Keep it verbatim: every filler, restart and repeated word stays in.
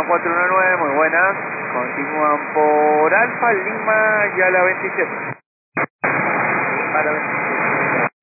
cuatro uno nueve, muy buenas. Continúan por Alfa Lima y a la veintisiete. Para veintisiete.